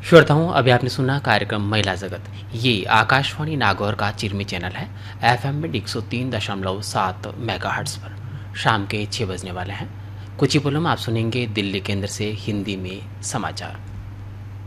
श्रोताओं, अभी आपने सुना कार्यक्रम महिला जगत। ये आकाशवाणी नागौर का चिरमी चैनल है। एफएम में 103.7 मेगाहर्ट्ज पर शाम के 6 बजने वाले हैं। कुछ ही पलों में आप सुनेंगे दिल्ली केंद्र से हिंदी में समाचार।